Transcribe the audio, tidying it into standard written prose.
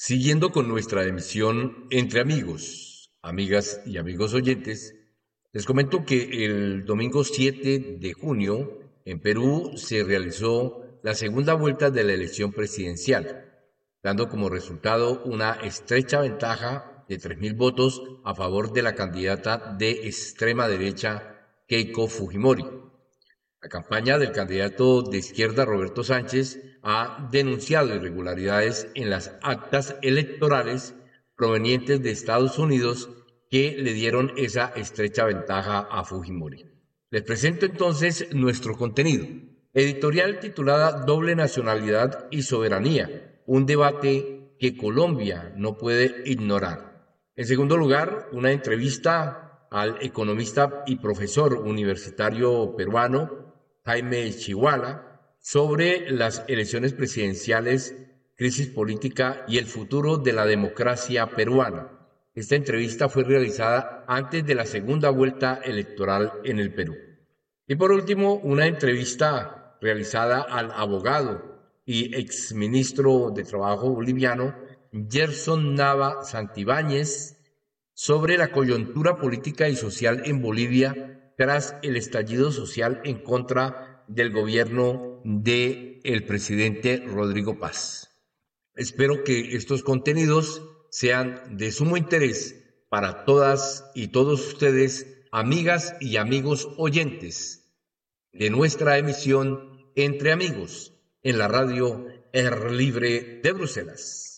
Siguiendo con nuestra emisión Entre Amigos, amigas y amigos oyentes, les comento que el domingo 7 de junio en Perú se realizó la segunda vuelta de la elección presidencial, dando como resultado una estrecha ventaja de 3.000 votos a favor de la candidata de extrema derecha Keiko Fujimori. La campaña del candidato de izquierda Roberto Sánchez ha denunciado irregularidades en las actas electorales provenientes de Estados Unidos que le dieron esa estrecha ventaja a Fujimori. Les presento entonces nuestro contenido. Editorial titulada Doble Nacionalidad y Soberanía, un debate que Colombia no puede ignorar. En segundo lugar, una entrevista al economista y profesor universitario peruano Jaime Chihuala sobre las elecciones presidenciales, crisis política y el futuro de la democracia peruana. Esta entrevista fue realizada antes de la segunda vuelta electoral en el Perú. Y por último, una entrevista realizada al abogado y exministro de Trabajo boliviano Gerson Nava Santibáñez sobre la coyuntura política y social en Bolivia tras el estallido social en contra del gobierno del presidente Rodrigo Paz. Espero que estos contenidos sean de sumo interés para todas y todos ustedes, amigas y amigos oyentes de nuestra emisión Entre Amigos en la radio Air Libre de Bruselas.